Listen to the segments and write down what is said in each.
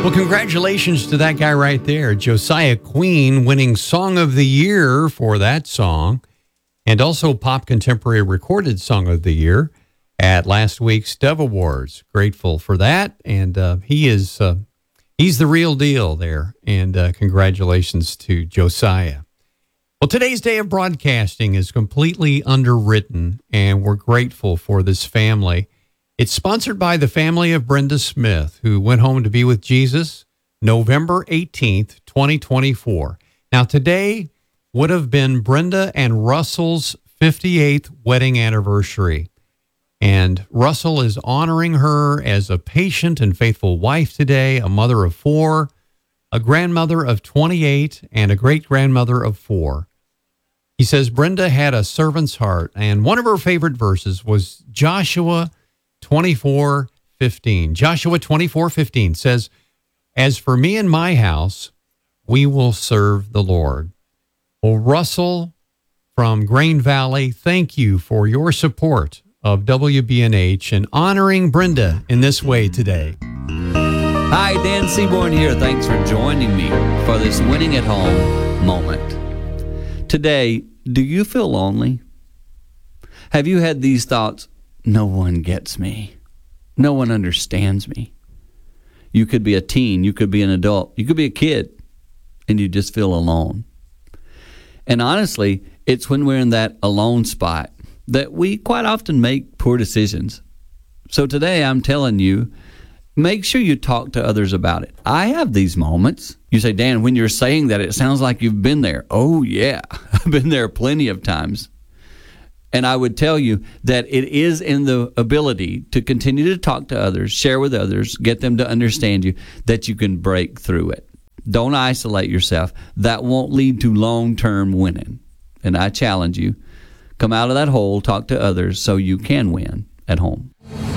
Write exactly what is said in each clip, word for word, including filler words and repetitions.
Well, congratulations to that guy right there, Josiah Queen, winning Song of the Year for that song, and also Pop Contemporary Recorded Song of the Year at last week's Dove Awards. Grateful for that, and uh, he is uh, he's the real deal there, and uh, congratulations to Josiah. Well, today's day of broadcasting is completely underwritten, and we're grateful for this family. It's sponsored by the family of Brenda Smith, who went home to be with Jesus November eighteenth, twenty twenty-four. Now, today would have been Brenda and Russell's fifty-eighth wedding anniversary. And Russell is honoring her as a patient and faithful wife today, a mother of four, a grandmother of twenty-eight, and a great-grandmother of four. He says Brenda had a servant's heart, and one of her favorite verses was Joshua twenty-four fifteen. Joshua twenty-four fifteen says, "As for me and my house, we will serve the Lord." Well, Russell from Grain Valley, thank you for your support of W B N H and honoring Brenda in this way today. Hi, Dan Seaborn here. Thanks for joining me for this winning at home moment. Today, do you feel lonely? Have you had these thoughts? No one gets me. No one understands me. You could be a teen. You could be an adult. You could be a kid, and you just feel alone. And honestly, it's when we're in that alone spot that we quite often make poor decisions. So today I'm telling you, make sure you talk to others about it. I have these moments. You say, Dan, when you're saying that, it sounds like you've been there. Oh, yeah. I've been there plenty of times. And I would tell you that it is in the ability to continue to talk to others, share with others, get them to understand you, that you can break through it. Don't isolate yourself. That won't lead to long-term winning. And I challenge you, come out of that hole, talk to others so you can win at home.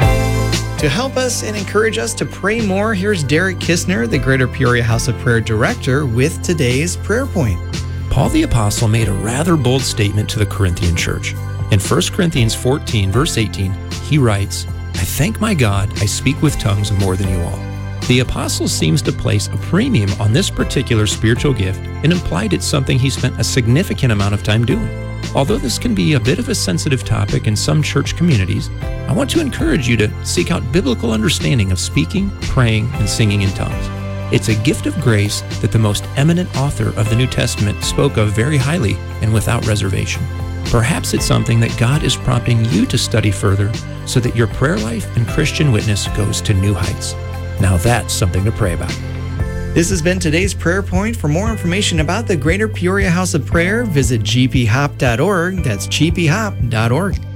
To help us and encourage us to pray more, here's Derek Kistner, the Greater Peoria House of Prayer Director, with today's prayer point. Paul the Apostle made a rather bold statement to the Corinthian church. In First Corinthians fourteen, verse eighteen, he writes, "I thank my God I speak with tongues more than you all." The apostle seems to place a premium on this particular spiritual gift and implied it's something he spent a significant amount of time doing. Although this can be a bit of a sensitive topic in some church communities, I want to encourage you to seek out biblical understanding of speaking, praying, and singing in tongues. It's a gift of grace that the most eminent author of the New Testament spoke of very highly and without reservation. Perhaps it's something that God is prompting you to study further so that your prayer life and Christian witness goes to new heights. Now that's something to pray about. This has been today's prayer point. For more information about the Greater Peoria House of Prayer, visit g p hop dot org. That's g p hop dot org.